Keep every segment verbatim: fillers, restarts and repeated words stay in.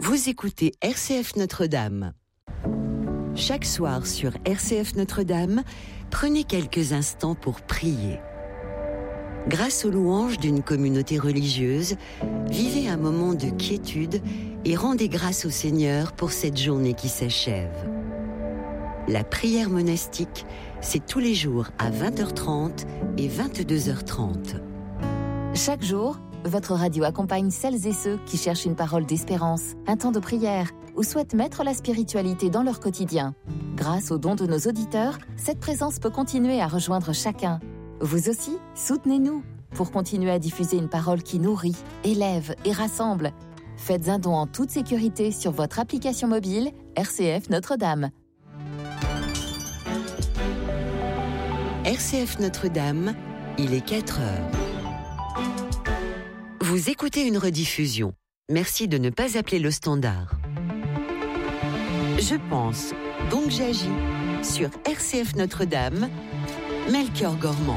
Vous écoutez R C F Notre-Dame. Chaque soir sur R C F Notre-Dame, prenez quelques instants pour prier. Grâce aux louanges d'une communauté religieuse, vivez un moment de quiétude et rendez grâce au Seigneur pour cette journée qui s'achève. La prière monastique, c'est tous les jours à vingt heures trente et vingt-deux heures trente. Chaque jour, votre radio accompagne celles et ceux qui cherchent une parole d'espérance, un temps de prière ou souhaitent mettre la spiritualité dans leur quotidien. Grâce aux dons de nos auditeurs, cette présence peut continuer à rejoindre chacun. Vous aussi, soutenez-nous pour continuer à diffuser une parole qui nourrit, élève et rassemble. Faites un don en toute sécurité sur votre application mobile R C F Notre-Dame. R C F Notre-Dame, il est quatre heures. Vous écoutez une rediffusion. Merci de ne pas appeler le standard. Je pense, donc j'agis. Sur R C F Notre-Dame, Melchior Gormand.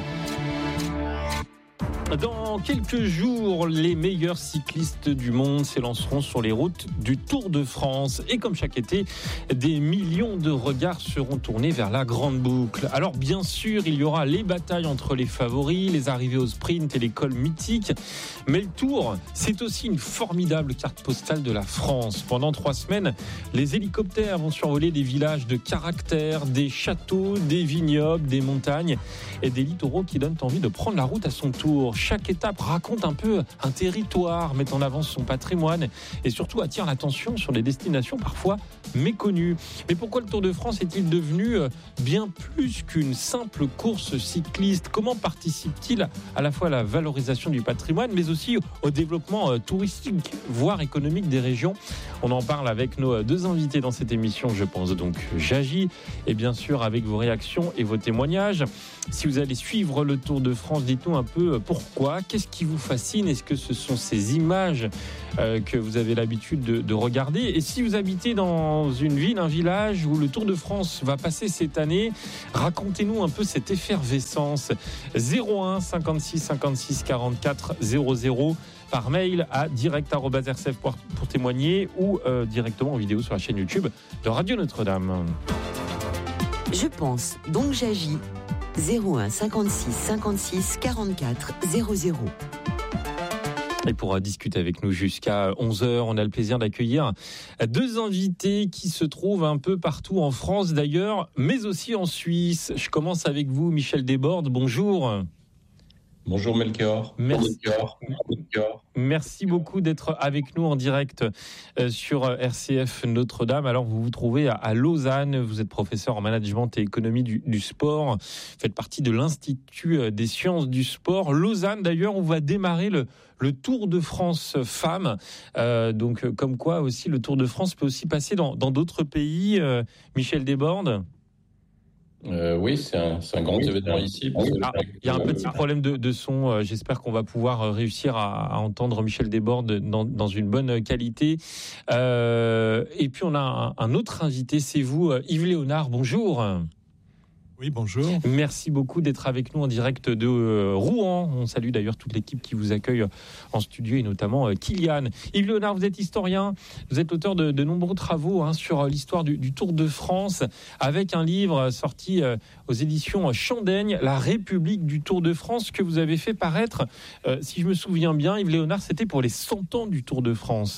Dans quelques jours, les meilleurs cyclistes du monde s'élanceront sur les routes du Tour de France. Et comme chaque été, des millions de regards seront tournés vers la grande boucle. Alors bien sûr, il y aura les batailles entre les favoris, les arrivées au sprint et les cols mythiques. Mais le Tour, c'est aussi une formidable carte postale de la France. Pendant trois semaines, les hélicoptères vont survoler des villages de caractère, des châteaux, des vignobles, des montagnes et des littoraux qui donnent envie de prendre la route à son tour. Chaque étape raconte un peu un territoire, met en avant son patrimoine et surtout attire l'attention sur des destinations parfois méconnues. Mais pourquoi le Tour de France est-il devenu bien plus qu'une simple course cycliste ? Comment participe-t-il à la fois à la valorisation du patrimoine, mais aussi au développement touristique, voire économique des régions ? On en parle avec nos deux invités dans cette émission, je pense donc j'agis, et bien sûr avec vos réactions et vos témoignages. Si vous allez suivre le Tour de France, dites-nous un peu pourquoi, qu'est-ce qui vous fascine ? Est-ce que ce sont ces images euh, que vous avez l'habitude de, de regarder ? Et si vous habitez dans une ville, un village où le Tour de France va passer cette année, racontez-nous un peu cette effervescence. zéro un cinquante-six cinquante-six quarante-quatre zéro zéro par mail à direct arobase r c f pour, pour témoigner ou euh, directement en vidéo sur la chaîne YouTube de Radio Notre-Dame. Je pense, donc j'agis. zéro un cinquante-six cinquante-six quarante-quatre zéro zéro. Et pour discuter avec nous jusqu'à onze heures, on a le plaisir d'accueillir deux invités qui se trouvent un peu partout en France d'ailleurs, mais aussi en Suisse. Je commence avec vous, Michel Desbordes. Bonjour. Bonjour Melchior. Merci. Melchior. Melchior. Merci beaucoup d'être avec nous en direct sur R C F Notre-Dame. Alors vous vous trouvez à Lausanne, vous êtes professeur en management et économie du, du sport, vous faites partie de l'Institut des sciences du sport. Lausanne d'ailleurs, on va démarrer le, le Tour de France femmes. Euh, donc comme quoi aussi le Tour de France peut aussi passer dans, dans d'autres pays. Euh, Michel Desbordes. Euh, oui, c'est un, c'est un grand oui, événement ici. Il ah, y a un petit problème de, de son. Euh, j'espère qu'on va pouvoir réussir à, à entendre Michel Desbordes dans, dans une bonne qualité. Euh, et puis on a un, un autre invité, c'est vous, Yves Léonard. Bonjour. Oui, bonjour. Merci beaucoup d'être avec nous en direct de euh, Rouen. On salue d'ailleurs toute l'équipe qui vous accueille en studio et notamment euh, Kylian. Yves Léonard, vous êtes historien, vous êtes l'auteur de, de nombreux travaux hein, sur l'histoire du, du Tour de France avec un livre sorti euh, aux éditions Chandaigne, La République du Tour de France, que vous avez fait paraître, euh, si je me souviens bien, Yves Léonard, c'était pour les cent ans du Tour de France.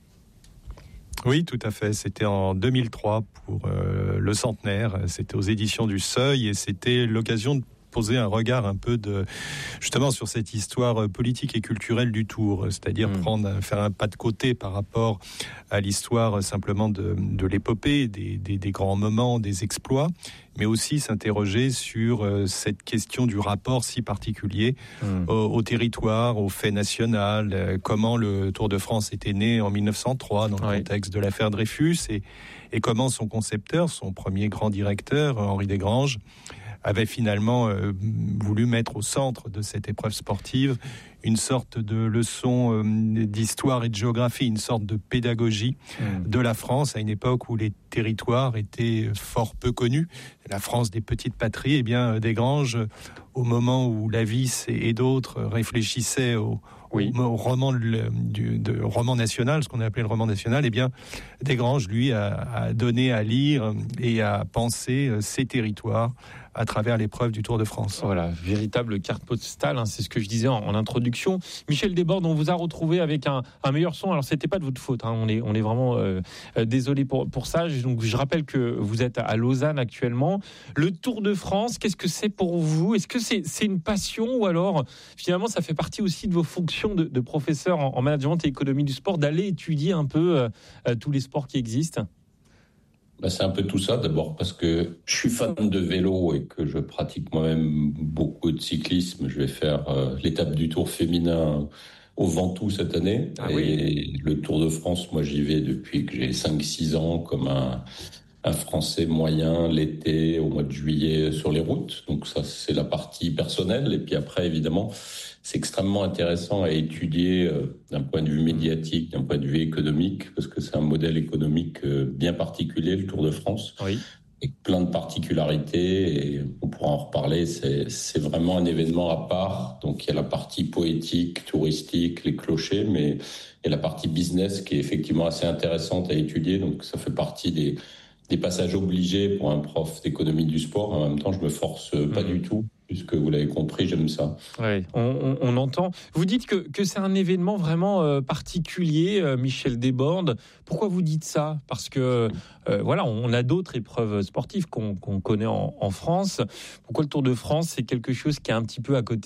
Oui, tout à fait. C'était en deux mille trois pour euh, le centenaire. C'était aux éditions du Seuil et c'était l'occasion de poser un regard un peu de justement sur cette histoire politique et culturelle du Tour, c'est-à-dire mmh. prendre, faire un pas de côté par rapport à l'histoire simplement de, de l'épopée, des, des, des grands moments, des exploits, mais aussi s'interroger sur euh, cette question du rapport si particulier mmh. au, au territoire, au fait national, euh, comment le Tour de France était né en mille neuf cent trois dans le oui. contexte de l'affaire Dreyfus et, et comment son concepteur, son premier grand directeur, Henri Desgranges, avait finalement euh, voulu mettre au centre de cette épreuve sportive une sorte de leçon euh, d'histoire et de géographie, une sorte de pédagogie mmh. de la France à une époque où les territoires étaient fort peu connus. La France des petites patries, eh bien, Desgranges, au moment où Lavis et d'autres réfléchissaient au, oui. au, au roman le, du de roman national, ce qu'on a appelé le roman national, eh bien Desgranges, lui, a, a donné à lire et à penser ces territoires à travers l'épreuve du Tour de France. Voilà, véritable carte postale, hein, c'est ce que je disais en, en introduction. Michel Desbordes, on vous a retrouvé avec un, un meilleur son. Alors, c'était pas de votre faute, hein, on est, on est vraiment euh, désolé pour, pour ça. Donc, je rappelle que vous êtes à Lausanne actuellement. Le Tour de France, qu'est-ce que c'est pour vous ? Est-ce que c'est, c'est une passion ou alors, finalement, ça fait partie aussi de vos fonctions de, de professeur en, en management et économie du sport, d'aller étudier un peu euh, euh, tous les sports qui existent ? Ben, c'est un peu tout ça, d'abord parce que je suis fan de vélo et que je pratique moi-même beaucoup de cyclisme. Je vais faire euh, l'étape du Tour féminin au Ventoux cette année. Ah et oui. Le Tour de France, moi j'y vais depuis que j'ai cinq six ans comme un, un Français moyen l'été, au mois de juillet sur les routes. Donc ça, c'est la partie personnelle. Et puis après, évidemment, c'est extrêmement intéressant à étudier euh, d'un point de vue médiatique, d'un point de vue économique, parce que c'est un modèle économique euh, bien particulier, le Tour de France, oui. avec plein de particularités, et on pourra en reparler, c'est, c'est vraiment un événement à part. Donc il y a la partie poétique, touristique, les clochers, mais il y a la partie business qui est effectivement assez intéressante à étudier, donc ça fait partie des, des passages obligés pour un prof d'économie du sport. En même temps, je me force pas mmh. du tout. Puisque vous l'avez compris, j'aime ça. Oui, on, on, on entend. Vous dites que, que c'est un événement vraiment euh, particulier, euh, Michel Desbordes. Pourquoi vous dites ça ? Parce que euh, voilà, on a d'autres épreuves sportives qu'on, qu'on connaît en, en France. Pourquoi le Tour de France, c'est quelque chose qui est un petit peu à côté ?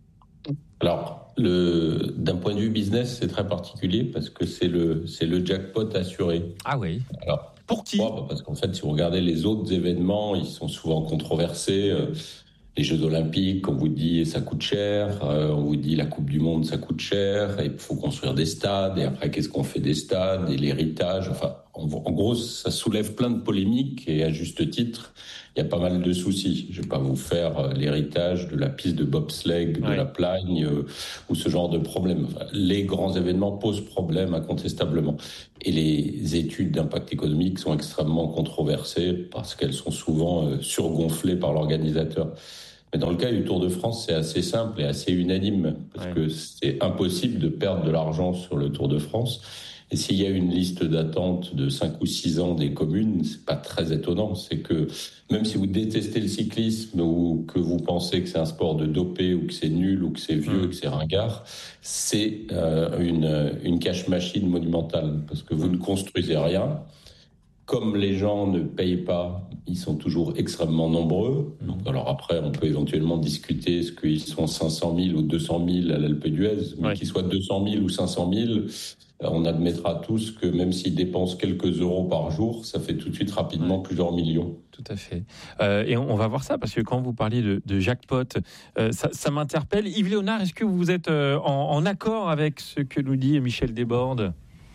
Alors, le, d'un point de vue business, c'est très particulier parce que c'est le, c'est le jackpot assuré. Ah oui. Alors, pour qui ? Pourquoi ? Parce qu'en fait, si vous regardez les autres événements, ils sont souvent controversés. Euh, Les Jeux Olympiques, on vous dit ça coûte cher, euh, on vous dit la Coupe du Monde ça coûte cher, et il faut construire des stades, et après qu'est-ce qu'on fait des stades, et l'héritage, enfin en, en gros ça soulève plein de polémiques, et à juste titre, il y a pas mal de soucis. Je vais pas vous faire euh, l'héritage de la piste de bobsleigh, de ouais. la Plagne, euh, ou ce genre de problème. Enfin, les grands événements posent problème incontestablement. Et les études d'impact économique sont extrêmement controversées, parce qu'elles sont souvent euh, surgonflées par l'organisateur. Mais dans le cas du Tour de France, c'est assez simple et assez unanime, parce ouais. que c'est impossible de perdre de l'argent sur le Tour de France. Et s'il y a une liste d'attente de cinq ou six ans des communes, c'est pas très étonnant. C'est que même si vous détestez le cyclisme ou que vous pensez que c'est un sport de dopé ou que c'est nul ou que c'est vieux, mmh. que c'est ringard, c'est euh, une, une cash machine monumentale, parce que vous ne construisez rien. Comme les gens ne payent pas, ils sont toujours extrêmement nombreux. Donc, alors après, on peut éventuellement discuter est-ce qu'ils sont cinq cent mille ou deux cent mille à l'Alpe d'Huez, mais ouais. qu'ils soient deux cent mille ou cinq cent mille, on admettra tous que même s'ils dépensent quelques euros par jour, ça fait tout de suite rapidement ouais. plusieurs millions. Tout à fait. Euh, et on, on va voir ça, parce que quand vous parliez de, de jackpot, euh, ça, ça m'interpelle. Yves Léonard, est-ce que vous êtes euh, en, en accord avec ce que nous dit Michel Desbordes ?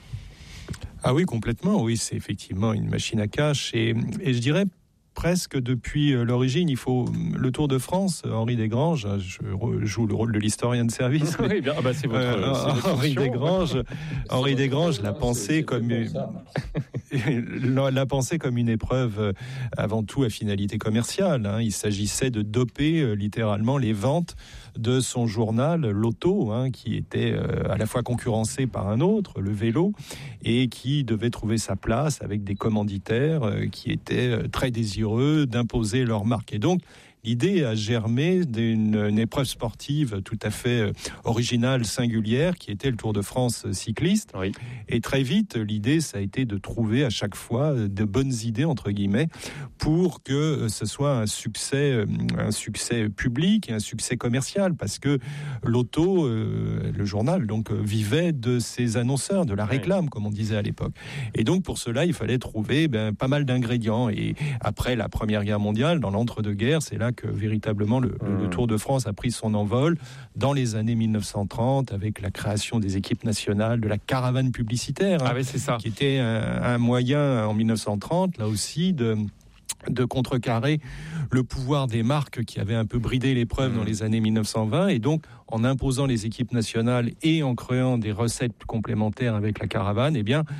Ah oui, complètement. Oui, c'est effectivement une machine à cash. Et, et je dirais presque depuis l'origine, il faut le Tour de France. Henri Desgranges, je joue le rôle de l'historien de service. Oui, bien. Ah bah c'est votre, euh, c'est votre Henri Desgranges, Henri Desgranges l'a pensé comme l'a pensé comme une épreuve avant tout à finalité commerciale. Hein. Il s'agissait de doper littéralement les ventes de son journal L'Auto, hein, qui était euh, à la fois concurrencé par un autre, le vélo, et qui devait trouver sa place avec des commanditaires euh, qui étaient euh, très désireux d'imposer leur marque. Et donc, l'idée a germé d'une une épreuve sportive tout à fait euh, originale, singulière, qui était le Tour de France cycliste. Oui. Et très vite, l'idée, ça a été de trouver à chaque fois de bonnes idées, entre guillemets, pour que ce soit un succès, un succès public et un succès commercial, parce que l'auto, euh, le journal, donc, vivait de ses annonceurs, de la réclame, oui. comme on disait à l'époque. Et donc, pour cela, il fallait trouver ben, pas mal d'ingrédients. Et après la Première Guerre mondiale, dans l'entre-deux-guerres, c'est là que véritablement le, mmh. le Tour de France a pris son envol dans les années mille neuf cent trente, avec la création des équipes nationales, de la caravane publicitaire, ah hein, oui, c'est ça. qui était un, un moyen en mille neuf cent trente, là aussi, de de contrecarrer le pouvoir des marques qui avaient un peu bridé l'épreuve mmh. dans les années mille neuf cent vingt, et donc en imposant les équipes nationales et en créant des recettes complémentaires avec la caravane, eh bien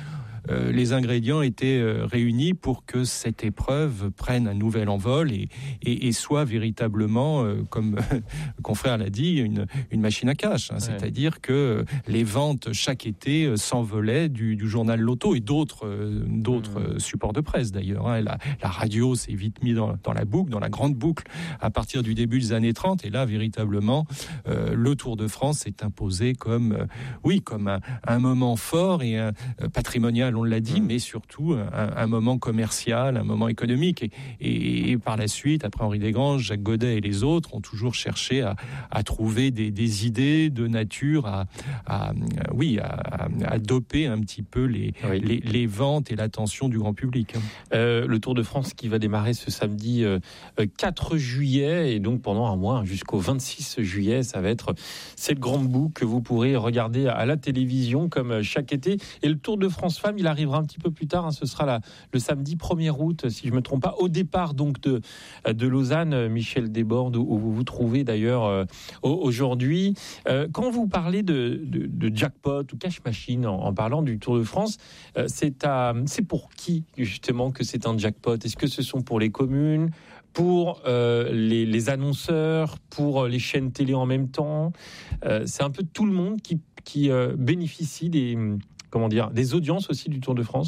euh, les ingrédients étaient euh, réunis pour que cette épreuve prenne un nouvel envol et, et, et soit véritablement, euh, comme euh, le confrère l'a dit, une, une machine à cash. Hein, ouais. C'est-à-dire que les ventes chaque été euh, s'envolaient du, du journal Loto et d'autres, euh, d'autres mmh. supports de presse d'ailleurs. Hein. La, la radio s'est vite mis dans, dans la boucle, dans la grande boucle à partir du début des années trente. Et là, véritablement, euh, le Tour de France s'est imposé comme, euh, oui, comme un, un moment fort et un, euh, patrimonial, on l'a dit, mmh. mais surtout un, un moment commercial, un moment économique. Et, et, et par la suite, après Henri Desgranges, Jacques Godet et les autres ont toujours cherché à, à trouver des, des idées de nature, à, à, à oui, à, à doper un petit peu les, oui. les, les ventes et l'attention du grand public. Euh, le Tour de France qui va démarrer ce samedi euh, quatre juillet et donc pendant un mois jusqu'au vingt-six juillet, ça va être cette grande boucle que vous pourrez regarder à la télévision comme chaque été. Et le Tour de France Femmes, il arrivera un petit peu plus tard, hein, ce sera la, le samedi premier août, si je ne me trompe pas, au départ donc de, de Lausanne, Michel Desbordes, où vous vous trouvez d'ailleurs euh, aujourd'hui. Euh, quand vous parlez de, de, de jackpot ou cash machine en, en parlant du Tour de France, euh, c'est, à, c'est pour qui justement que c'est un jackpot ? Est-ce que ce sont pour les communes, pour euh, les, les annonceurs, pour les chaînes télé en même temps ? euh, C'est un peu tout le monde qui, qui euh, bénéficie des, comment dire, des audiences aussi du Tour de France ?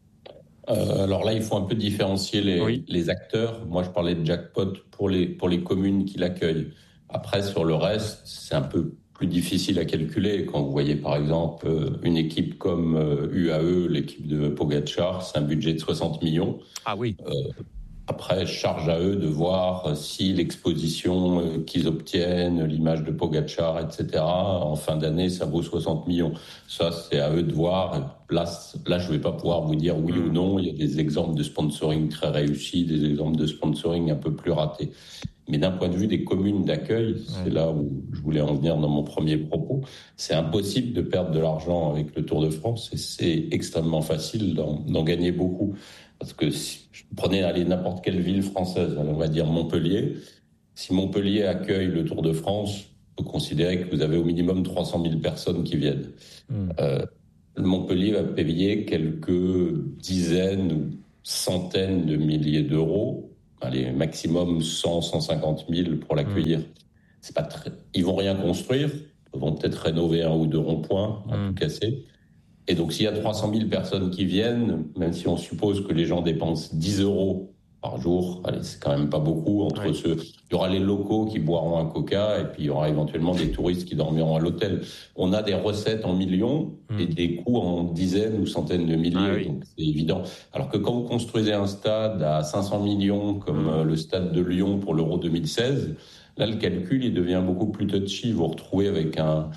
Euh, alors là, il faut un peu différencier les, oui. les acteurs. Moi, je parlais de jackpot pour les, pour les communes qui l'accueillent. Après, sur le reste, c'est un peu plus difficile à calculer. Quand vous voyez, par exemple, une équipe comme U A E, l'équipe de Pogačar, c'est un budget de soixante millions. Ah oui. Euh, Après, charge à eux de voir si l'exposition qu'ils obtiennent, l'image de Pogačar, et cetera, en fin d'année, ça vaut soixante millions. Ça, c'est à eux de voir. Là, là je ne vais pas pouvoir vous dire oui ou non. Il y a des exemples de sponsoring très réussis, des exemples de sponsoring un peu plus ratés. Mais d'un point de vue des communes d'accueil, ouais. c'est là où je voulais en venir dans mon premier propos, c'est impossible de perdre de l'argent avec le Tour de France et c'est extrêmement facile d'en, d'en gagner beaucoup. Parce que si prenez allez, n'importe quelle ville française, on va dire Montpellier, si Montpellier accueille le Tour de France, on peut considérer que vous avez au minimum trois cent mille personnes qui viennent. Mmh. Euh, Montpellier va payer quelques dizaines ou centaines de milliers d'euros, allez, maximum cent, cent cinquante mille pour l'accueillir. Mmh. C'est pas très... Ils vont rien construire, ils vont peut-être rénover un ou deux ronds-points, un mmh. tout casser. Et donc, s'il y a trois cent mille personnes qui viennent, même si on suppose que les gens dépensent dix euros par jour, allez, c'est quand même pas beaucoup. Entre oui. ceux, il y aura les locaux qui boiront un coca et puis il y aura éventuellement des touristes qui dormiront à l'hôtel. On a des recettes en millions mmh. et des coûts en dizaines ou centaines de milliers. Ah oui. Donc, c'est évident. Alors que quand vous construisez un stade à cinq cents millions, comme mmh. le stade de Lyon pour l'Euro deux mille seize, là, le calcul, il devient beaucoup plus touchy. Vous vous retrouvez avec un,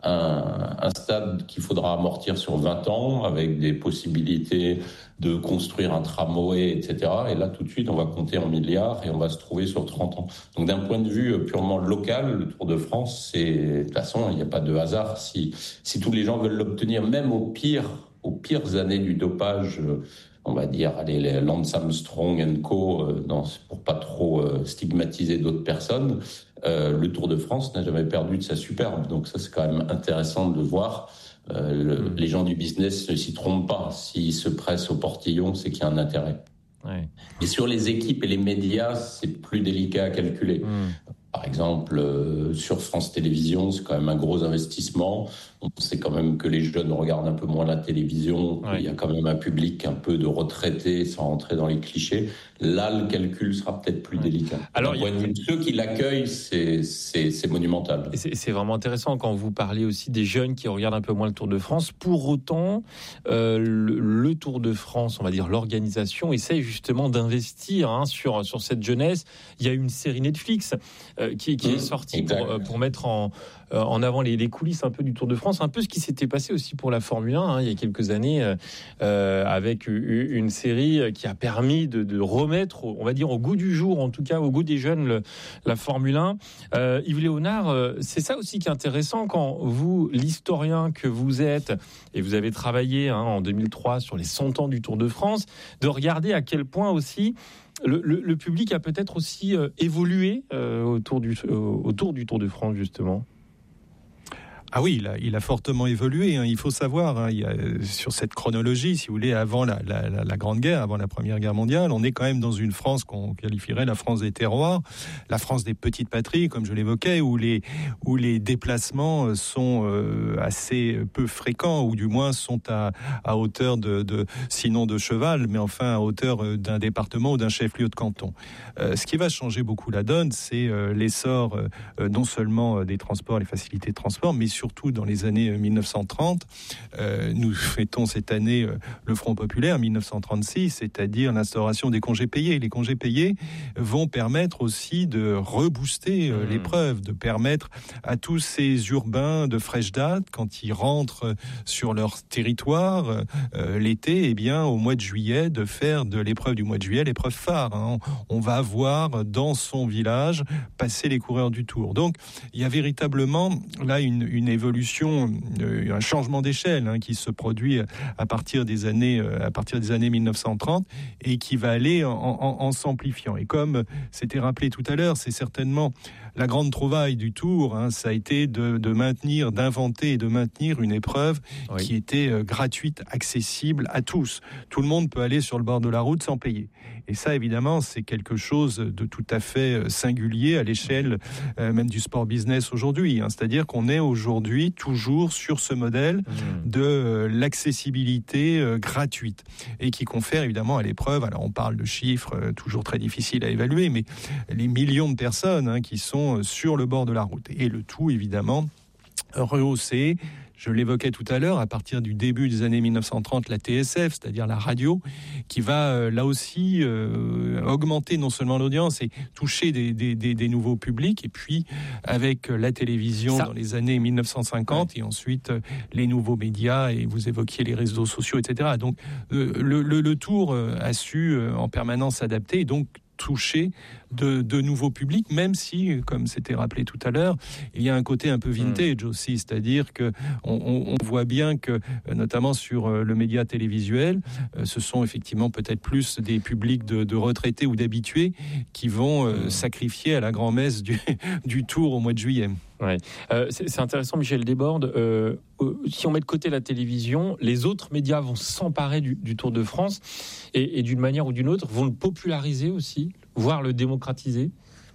un, un stade qu'il faudra amortir sur vingt ans, avec des possibilités de construire un tramway, et cetera. Et là, tout de suite, on va compter en milliards et on va se trouver sur trente ans. Donc, d'un point de vue purement local, le Tour de France, c'est, de toute façon, il n'y a pas de hasard. Si, si tous les gens veulent l'obtenir, même au pire, aux pires années du dopage, on va dire, allez, les Lance Armstrong and Co, euh, non, pour pas trop euh, stigmatiser d'autres personnes, euh, le Tour de France n'a jamais perdu de sa superbe. Donc ça, c'est quand même intéressant de le voir. Euh, le, mmh. Les gens du business ne s'y trompent pas. S'ils se pressent au portillon, c'est qu'il y a un intérêt. Ouais. Et sur les équipes et les médias, c'est plus délicat à calculer. Mmh. Par exemple, euh, sur France Télévisions, c'est quand même un gros investissement. On sait quand même que les jeunes regardent un peu moins la télévision. Ouais. Il y a quand même un public un peu de retraités, sans rentrer dans les clichés. Là, le calcul sera peut-être plus ouais. délicat. Alors, d'un point de vue de ceux qui l'accueillent, c'est, c'est, c'est monumental. Et c'est, c'est vraiment intéressant quand vous parlez aussi des jeunes qui regardent un peu moins le Tour de France. Pour autant, euh, le, le Tour de France, on va dire l'organisation, essaye justement d'investir hein, sur, sur cette jeunesse. Il y a une série Netflix euh, qui, qui mmh, est sortie pour, pour mettre en, euh, en avant les, les coulisses un peu du Tour de France. Un peu ce qui s'était passé aussi pour la Formule un hein, il y a quelques années euh, avec une série qui a permis de, de remettre, on va dire, au goût du jour, en tout cas au goût des jeunes, le, la Formule un. Euh, Yves Léonard, euh, c'est ça aussi qui est intéressant quand vous, l'historien que vous êtes, et vous avez travaillé hein, en deux mille trois sur les cent ans du Tour de France, de regarder à quel point aussi le, le, le public a peut-être aussi euh, évolué euh, autour, du, euh, autour du Tour de France, justement. Ah oui, il a, il a fortement évolué. Hein. Il faut savoir, hein, il y a, sur cette chronologie, si vous voulez, avant la, la, la, la Grande Guerre, avant la Première Guerre mondiale, on est quand même dans une France qu'on qualifierait la France des terroirs, la France des petites patries, comme je l'évoquais, où les, où les déplacements sont euh, assez peu fréquents, ou du moins sont à, à hauteur de, de, sinon de cheval, mais enfin à hauteur d'un département ou d'un chef-lieu de canton. Euh, ce qui va changer beaucoup la donne, c'est euh, l'essor euh, non seulement des transports, les facilités de transport, mais surtout surtout dans les années mille neuf cent trente. Euh, nous fêtons cette année euh, le Front populaire, mille neuf cent trente-six, c'est-à-dire l'instauration des congés payés. Les congés payés vont permettre aussi de rebooster euh, mmh. l'épreuve, de permettre à tous ces urbains de fraîche date, quand ils rentrent sur leur territoire euh, l'été, eh bien, au mois de juillet, de faire de l'épreuve du mois de juillet l'épreuve phare. Hein. On, on va voir dans son village passer les coureurs du Tour. Donc, il y a véritablement là une, une évolution, euh, un changement d'échelle hein, qui se produit à partir des années, euh, à partir des années mille neuf cent trente et qui va aller en, en, en s'amplifiant. Et comme c'était rappelé tout à l'heure, c'est certainement la grande trouvaille du Tour, hein, ça a été de, de maintenir, d'inventer et de maintenir une épreuve oui. qui était euh, gratuite, accessible à tous. Tout le monde peut aller sur le bord de la route sans payer. Et ça, évidemment, c'est quelque chose de tout à fait singulier à l'échelle euh, même du sport business aujourd'hui. Hein. C'est-à-dire qu'on est aujourd'hui toujours sur ce modèle mmh. de euh, l'accessibilité euh, gratuite et qui confère évidemment à l'épreuve, alors on parle de chiffres euh, toujours très difficiles à évaluer, mais les millions de personnes hein, qui sont sur le bord de la route. Et le tout, évidemment, rehaussé. Je l'évoquais tout à l'heure, à partir du début des années mille neuf cent trente, la T S F, c'est-à-dire la radio, qui va euh, là aussi euh, augmenter non seulement l'audience et toucher des, des, des, des nouveaux publics, et puis avec la télévision Ça. dans les années mille neuf cent cinquante, ouais. et ensuite euh, les nouveaux médias, et vous évoquiez les réseaux sociaux, et cetera. Donc euh, le, le, le Tour euh, a su euh, en permanence s'adapter, et donc toucher de, de nouveaux publics, même si, comme c'était rappelé tout à l'heure, il y a un côté un peu vintage mmh. aussi, c'est-à-dire que on, on, on voit bien que, notamment sur le média télévisuel, ce sont effectivement peut-être plus des publics de, de retraités ou d'habitués qui vont euh, mmh. sacrifier à la grand-messe du, du Tour au mois de juillet. Ouais. Euh, c'est, c'est intéressant, Michel Desbordes. Euh, euh, si on met de côté la télévision, les autres médias vont s'emparer du, du Tour de France et, et d'une manière ou d'une autre vont le populariser aussi, voire le démocratiser.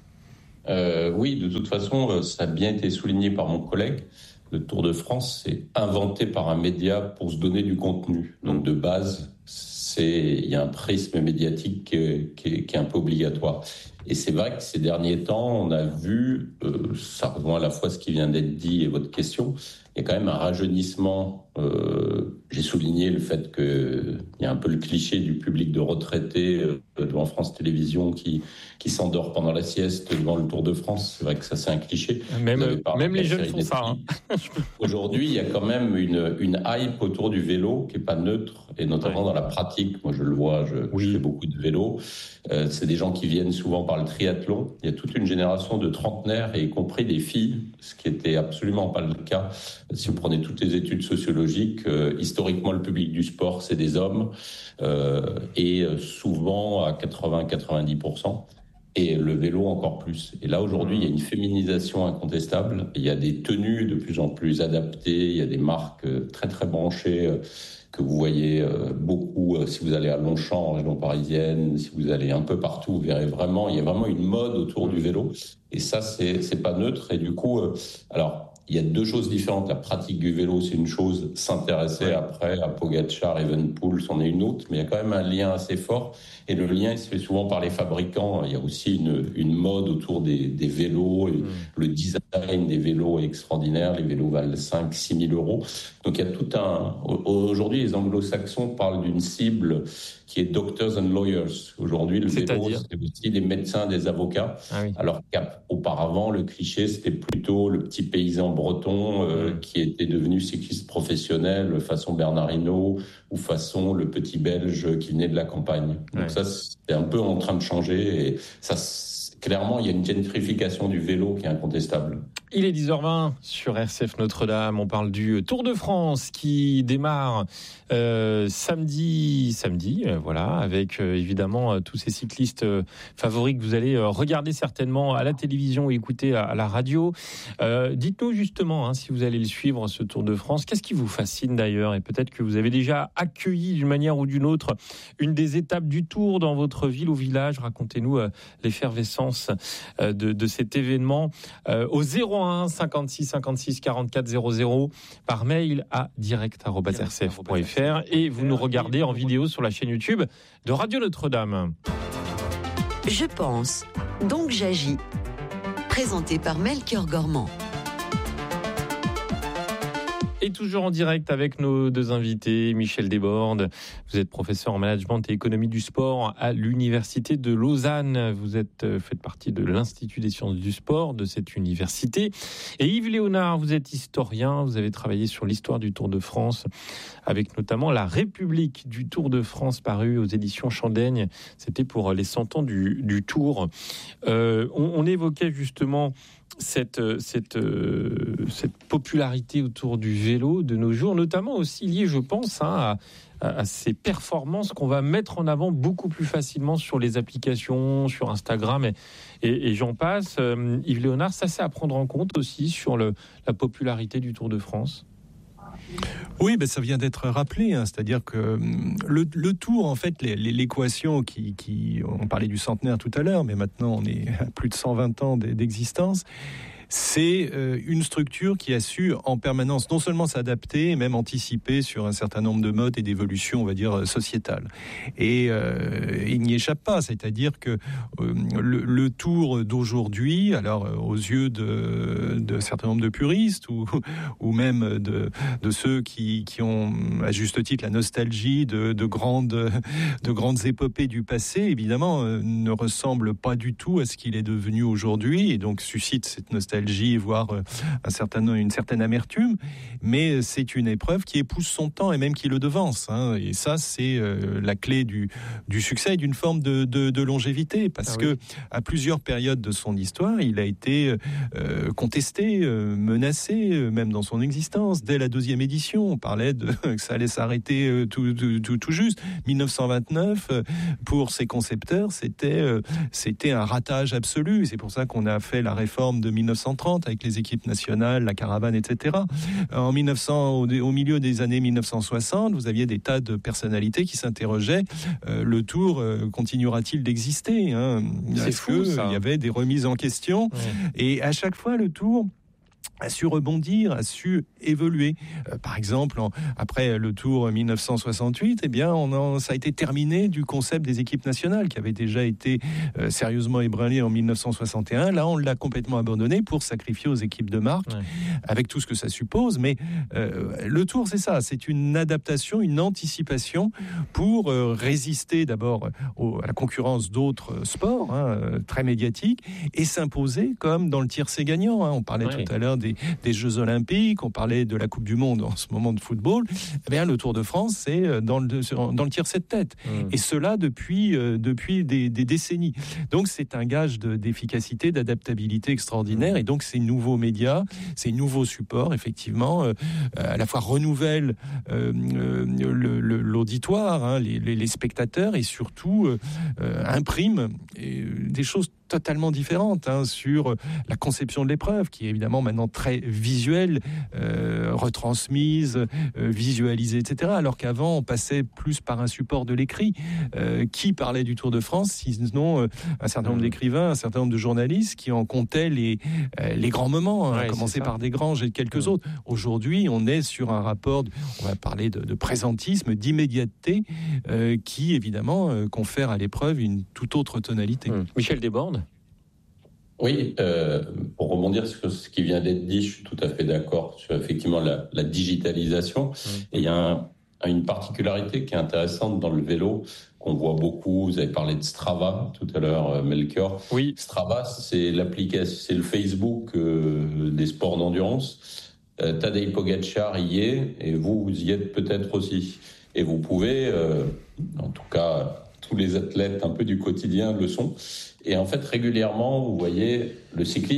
Euh, oui, de toute façon, ça a bien été souligné par mon collègue. Le Tour de France, c'est inventé par un média pour se donner du contenu. Donc de base, c'est, il y a un prisme médiatique qui est, qui est, qui est un peu obligatoire. Et c'est vrai que ces derniers temps, on a vu, euh, ça rejoint à la fois ce qui vient d'être dit et votre question, il y a quand même un rajeunissement. Euh, j'ai souligné le fait qu'il y a un peu le cliché du public de retraités euh, devant France Télévisions qui, qui s'endort pendant la sieste devant le Tour de France. C'est vrai que ça, c'est un cliché. Même, même les jeunes font ça. Hein. Aujourd'hui, il y a quand même une, une hype autour du vélo qui n'est pas neutre, et notamment ouais. dans la pratique. Moi, je le vois, je, oui. je fais beaucoup de vélo. Euh, c'est des gens qui viennent souvent par le triathlon. Il y a toute une génération de trentenaires, et y compris des filles, ce qui n'était absolument pas le cas. Si vous prenez toutes les études sociologiques, euh, historiquement, le public du sport, c'est des hommes, euh, et souvent à quatre-vingts à quatre-vingt-dix pour cent. Et le vélo encore plus. Et là, aujourd'hui, il y a une féminisation incontestable. Il y a des tenues de plus en plus adaptées. Il y a des marques très, très branchées que vous voyez beaucoup. Si vous allez à Longchamp, en région parisienne, si vous allez un peu partout, vous verrez vraiment, il y a vraiment une mode autour du vélo. Et ça, c'est, c'est pas neutre. Et du coup, alors, il y a deux choses différentes. La pratique du vélo, c'est une chose. S'intéresser ouais. après à Pogacar, Evenepoel, c'en est une autre. Mais il y a quand même un lien assez fort. Et le lien, il se fait souvent par les fabricants. Il y a aussi une, une mode autour des, des vélos. Et mmh. Le design des vélos est extraordinaire. Les vélos valent cinq à six mille euros. Donc il y a tout un... Aujourd'hui, les anglo-saxons parlent d'une cible qui est doctors and lawyers. Aujourd'hui, le vélo, c'est aussi des médecins, des avocats. Ah oui. Alors qu'auparavant, le cliché, c'était plutôt le petit paysan breton euh, mmh. qui était devenu cycliste professionnel façon Bernard Hinault ou façon le petit Belge qui venait de la campagne. Donc ouais. ça, c'est un peu en train de changer. Et ça, clairement, il y a une gentrification du vélo qui est incontestable. Il est dix heures vingt sur R C F Notre-Dame. On parle du Tour de France qui démarre euh, samedi, samedi, euh, voilà, avec euh, évidemment euh, tous ces cyclistes euh, favoris que vous allez euh, regarder certainement à la télévision ou écouter à, à la radio. Euh, dites-nous justement, hein, si vous allez le suivre, ce Tour de France, qu'est-ce qui vous fascine d'ailleurs? Et peut-être que vous avez déjà accueilli d'une manière ou d'une autre une des étapes du Tour dans votre ville ou village. Racontez-nous euh, l'effervescence euh, de, de cet événement euh, au zéro un cinquante-six cinquante-six quarante-quatre zéro zéro par mail à direct arobase r c f point f r et vous nous regardez en vidéo sur la chaîne YouTube de Radio Notre-Dame. Je pense, donc j'agis. Présenté par Melchior Gormand. Et toujours en direct avec nos deux invités, Michel Desbordes, vous êtes professeur en management et économie du sport à l'université de Lausanne. Vous êtes faites partie de l'Institut des sciences du sport de cette université. Et Yves Léonard, vous êtes historien, vous avez travaillé sur l'histoire du Tour de France, avec notamment La République du Tour de France paru aux éditions Chandaigne. C'était pour les cent ans du, du Tour. Euh, on, on évoquait justement Cette, cette, euh, cette popularité autour du vélo de nos jours, notamment aussi liée, je pense, hein, à, à ces performances qu'on va mettre en avant beaucoup plus facilement sur les applications, sur Instagram et, et, et j'en passe. Euh, Yves Léonard, ça c'est à prendre en compte aussi sur le, la popularité du Tour de France? Oui, ben ça vient d'être rappelé, hein, c'est-à-dire que le, le Tour, en fait, les, les, l'équation qui, qui, on parlait du centenaire tout à l'heure, mais maintenant on est à plus de cent vingt ans d'existence. C'est une structure qui a su en permanence non seulement s'adapter, même anticiper sur un certain nombre de modes et d'évolutions, on va dire, sociétales. Et euh, il n'y échappe pas, c'est-à-dire que euh, le, le Tour d'aujourd'hui, alors aux yeux de, de certain nombre de puristes ou, ou même de, de ceux qui, qui ont à juste titre la nostalgie de, de, grandes, de grandes épopées du passé, évidemment, euh, ne ressemble pas du tout à ce qu'il est devenu aujourd'hui et donc suscite cette nostalgie, voire un certain, une certaine amertume, mais c'est une épreuve qui épouse son temps et même qui le devance, hein. Et ça, c'est euh, la clé du, du succès et d'une forme de, de, de longévité, parce ah oui. que à plusieurs périodes de son histoire, il a été euh, contesté, euh, menacé, euh, même dans son existence. Dès la deuxième édition, on parlait de, que ça allait s'arrêter euh, tout, tout, tout juste. dix-neuf cent vingt-neuf, euh, pour ses concepteurs, c'était, euh, c'était un ratage absolu. C'est pour ça qu'on a fait la réforme de dix-neuf cent trente avec les équipes nationales, la caravane, et cetera. En mille neuf cents, au, au milieu des années mille neuf cent soixante, vous aviez des tas de personnalités qui s'interrogeaient euh, le Tour euh, continuera-t-il d'exister, hein? C'est fou, ça. Il y avait des remises en question, ouais. Et à chaque fois le Tour a su rebondir, a su évoluer. Euh, par exemple, en, après le Tour dix-neuf cent soixante-huit, eh bien, on en, ça a été terminé du concept des équipes nationales qui avait déjà été euh, sérieusement ébranlé en dix-neuf cent soixante et un. Là, on l'a complètement abandonné pour sacrifier aux équipes de marque, ouais. Avec tout ce que ça suppose. Mais euh, le Tour, c'est ça, c'est une adaptation, une anticipation pour euh, résister d'abord au, à la concurrence d'autres sports, hein, très médiatiques, et s'imposer comme dans le tiercé gagnant, hein. On parlait ouais. tout à l'heure des Des, des Jeux Olympiques, on parlait de la Coupe du Monde en ce moment de football, eh bien, le Tour de France, c'est dans le, dans le tiercé de tête. Mmh. Et cela depuis, euh, depuis des, des décennies. Donc, c'est un gage de, d'efficacité, d'adaptabilité extraordinaire. Et donc, ces nouveaux médias, ces nouveaux supports, effectivement, euh, à la fois renouvellent euh, le, le, l'auditoire, hein, les, les, les spectateurs, et surtout euh, euh, impriment des choses totalement différentes, hein, sur la conception de l'épreuve, qui est évidemment maintenant très visuelle, euh, retransmise, euh, visualisée, et cetera. Alors qu'avant, on passait plus par un support de l'écrit. Euh, qui parlait du Tour de France, sinon euh, un certain nombre d'écrivains, un certain nombre de journalistes qui en comptaient les, euh, les grands moments, hein, ouais, à commencer par Desgranges et quelques ouais. autres. Aujourd'hui, on est sur un rapport, de, on va parler de, de présentisme, d'immédiateté, euh, qui évidemment euh, confère à l'épreuve une toute autre tonalité. Hum. Michel Desbordes. Oui, euh, pour rebondir sur ce qui vient d'être dit, je suis tout à fait d'accord sur effectivement la, la digitalisation. Mmh. Et il y a un, une particularité qui est intéressante dans le vélo, qu'on voit beaucoup. Vous avez parlé de Strava tout à l'heure, Melchior. Oui. Strava, c'est l'application, c'est le Facebook euh, des sports d'endurance. Euh, Tadej Pogačar y est, et vous, vous y êtes peut-être aussi. Et vous pouvez, euh, en tout cas, tous les athlètes un peu du quotidien le sont. Et en fait, régulièrement, vous voyez, le cycliste,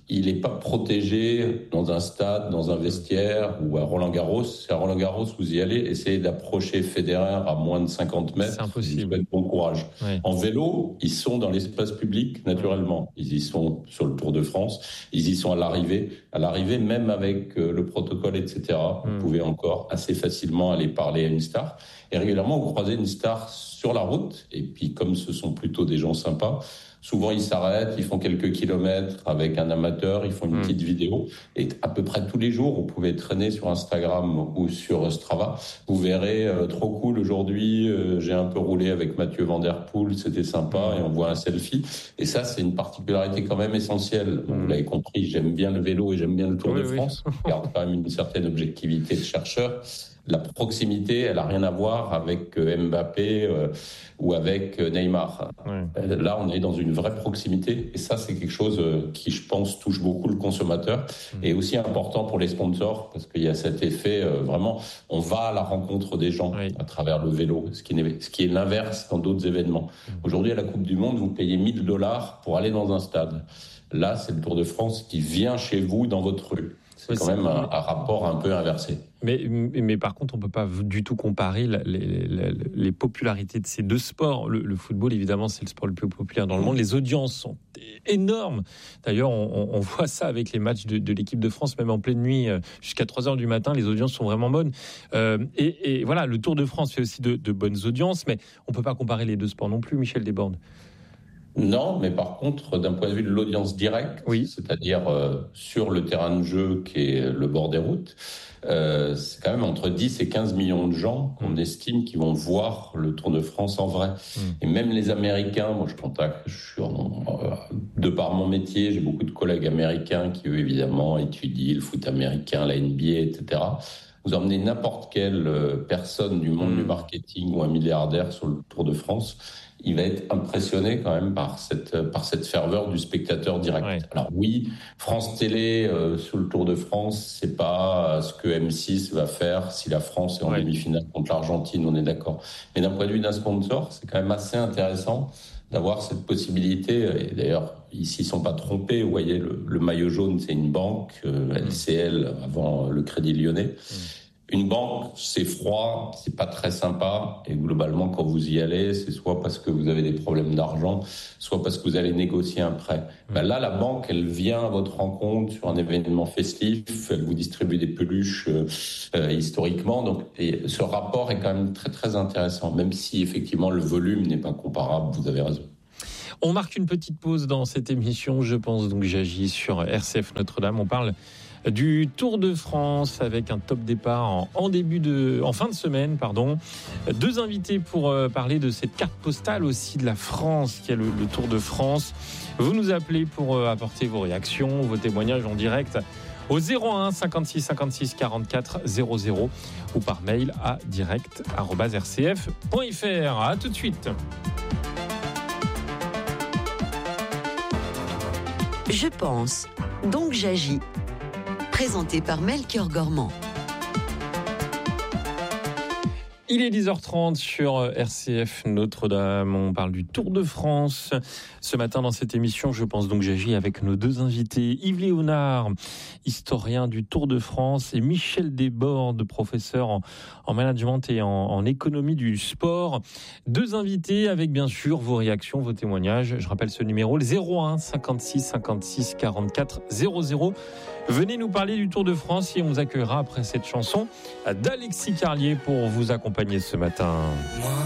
il n'est pas protégé dans un stade, dans un vestiaire ou à Roland-Garros. À Roland-Garros, vous y allez, essayez d'approcher Federer à moins de cinquante mètres. C'est impossible. Bon courage. Oui. En vélo, ils sont dans l'espace public naturellement. Ils y sont sur le Tour de France. Ils y sont à l'arrivée. À l'arrivée, même avec le protocole, et cetera, mmh. vous pouvez encore assez facilement aller parler à une star. Et régulièrement, vous croisez une star sur la route. Et puis, comme ce sont plutôt des gens sympas, souvent, ils s'arrêtent, ils font quelques kilomètres avec un amateur, ils font une mmh. petite vidéo. Et à peu près tous les jours, vous pouvez traîner sur Instagram ou sur Strava. Vous verrez, euh, trop cool aujourd'hui, euh, j'ai un peu roulé avec Mathieu Van Der Poel, c'était sympa, et on voit un selfie. Et ça, c'est une particularité quand même essentielle. Mmh. Vous l'avez compris, j'aime bien le vélo et j'aime bien le Tour oui, de France. Oui. Je garde quand même une certaine objectivité de chercheur. La proximité, elle n'a rien à voir avec Mbappé euh, ou avec Neymar. Ouais. Là, on est dans une vraie proximité. Et ça, c'est quelque chose qui, je pense, touche beaucoup le consommateur. Mmh. Et aussi important pour les sponsors, parce qu'il y a cet effet, euh, vraiment, on va à la rencontre des gens oui. à travers le vélo, ce qui est, ce qui est l'inverse dans d'autres événements. Mmh. Aujourd'hui, à la Coupe du Monde, vous payez mille dollars pour aller dans un stade. Là, c'est le Tour de France qui vient chez vous dans votre rue. C'est quand même un, un rapport un peu inversé. Mais, mais par contre, on ne peut pas du tout comparer les, les, les popularités de ces deux sports. Le, le football, évidemment, c'est le sport le plus populaire dans le monde. Les audiences sont énormes. D'ailleurs, on, on voit ça avec les matchs de, de l'équipe de France, même en pleine nuit, jusqu'à trois heures du matin, les audiences sont vraiment bonnes. Euh, et, et voilà, le Tour de France fait aussi de, de bonnes audiences, mais on ne peut pas comparer les deux sports non plus, Michel Desbordes. Non, mais par contre, d'un point de vue de l'audience directe, oui. c'est-à-dire euh, sur le terrain de jeu qui est le bord des routes, euh, c'est quand même entre dix et quinze millions de gens qu'on mmh. estime qui vont voir le Tour de France en vrai. Mmh. Et même les Américains, moi je contacte, je suis en, euh, de par mon métier, j'ai beaucoup de collègues américains qui, eux, évidemment, étudient le foot américain, la N B A, et cetera. Vous emmenez n'importe quelle personne du monde mmh. du marketing ou un milliardaire sur le Tour de France, il va être impressionné quand même par cette, par cette ferveur du spectateur direct. Ouais. Alors oui, France Télé euh, sur le Tour de France, c'est pas ce que M six va faire si la France est en ouais. demi-finale contre l'Argentine, on est d'accord. Mais d'un point de vue d'un sponsor, c'est quand même assez intéressant d'avoir cette possibilité. Et d'ailleurs, ici, ils ne sont pas trompés. Vous voyez, le, le maillot jaune, c'est une banque, euh, L C L, avant le Crédit Lyonnais. Mmh. Une banque, c'est froid, c'est pas très sympa. Et globalement, quand vous y allez, c'est soit parce que vous avez des problèmes d'argent, soit parce que vous allez négocier un prêt. Mmh. Ben là, la banque, elle vient à votre rencontre sur un événement festif. Elle vous distribue des peluches euh, euh, historiquement. Donc, et ce rapport est quand même très, très intéressant. Même si, effectivement, le volume n'est pas comparable. Vous avez raison. On marque une petite pause dans cette émission. Je pense donc j'agis sur R C F Notre-Dame. On parle du Tour de France avec un top départ en, en début de, en fin de semaine, pardon. Deux invités pour euh, parler de cette carte postale aussi de la France qui est le, le Tour de France. Vous nous appelez pour euh, apporter vos réactions, vos témoignages en direct au zéro un cinquante-six cinquante-six quarante-quatre zéro zéro ou par mail à direct arobase r c f point f r. À tout de suite. Je pense, donc j'agis. Présenté par Melchior Gormand. Il est dix heures trente sur R C F Notre-Dame. On parle du Tour de France. Ce matin, dans cette émission, je pense donc j'agis avec nos deux invités. Yves Léonard, historien du Tour de France, et Michel Desbordes, professeur en, en management et en, en économie du sport. Deux invités avec bien sûr vos réactions, vos témoignages. Je rappelle ce numéro, le zéro un cinquante-six cinquante-six quarante-quatre zéro zéro. Venez nous parler du Tour de France et on vous accueillera après cette chanson d'Alexis Carlier pour vous accompagner ce matin.